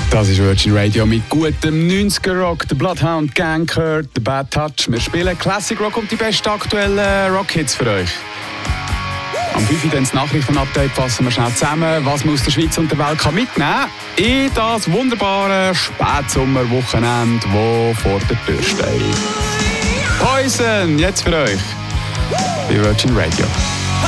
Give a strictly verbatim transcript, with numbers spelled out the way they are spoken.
Das ist Virgin Radio mit gutem neunziger Rock. Der Bloodhound Gang gehört, der Bad Touch. Wir spielen Classic Rock und die besten aktuellen Rock-Hits für euch. Am fünf Uhr dann das Nachrichtenupdate fassen wir schnell zusammen, was man aus der Schweiz und der Welt kann mitnehmen kann in das wunderbare Spätsommerwochenende, das vor der Tür steht. Poison, jetzt für euch bei Virgin Radio.